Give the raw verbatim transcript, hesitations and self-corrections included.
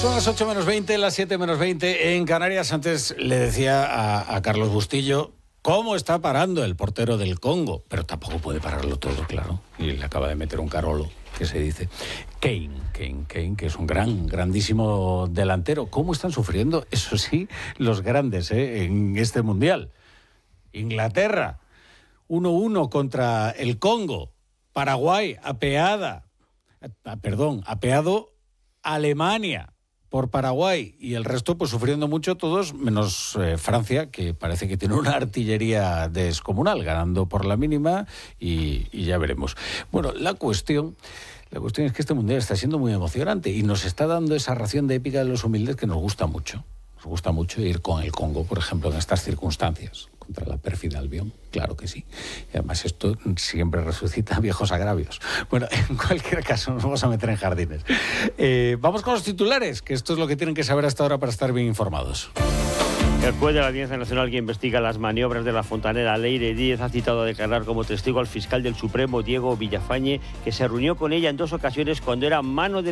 Son las ocho menos veinte, las siete menos veinte en Canarias. Antes le decía a, a Carlos Bustillo cómo está parando el portero del Congo, pero tampoco puede pararlo todo, claro. Y le acaba de meter un carolo, que se dice. Kane, Kane, Kane, que es un gran, grandísimo delantero. ¿Cómo están sufriendo, eso sí, los grandes eh, en este Mundial? Inglaterra, uno uno contra el Congo. Paraguay, apeada, ah, perdón, apeado Alemania por Paraguay, y el resto pues sufriendo mucho todos, menos eh, Francia, que parece que tiene una artillería descomunal, ganando por la mínima, y, y ya veremos. Bueno, la cuestión, la cuestión es que este Mundial está siendo muy emocionante y nos está dando esa ración de épica de los humildes que nos gusta mucho. Nos gusta mucho ir con el Congo, por ejemplo, en estas circunstancias, contra la pérfida Albión, claro que sí. Y además esto siempre resucita viejos agravios. Bueno, en cualquier caso, nos vamos a meter en jardines. Eh, vamos con los titulares, que esto es lo que tienen que saber hasta ahora para estar bien informados. El juez de la Audiencia Nacional que investiga las maniobras de la fontanera Leire Díez ha citado a declarar como testigo al fiscal del Supremo, Diego Villafañe, que se reunió con ella en dos ocasiones cuando era mano derecha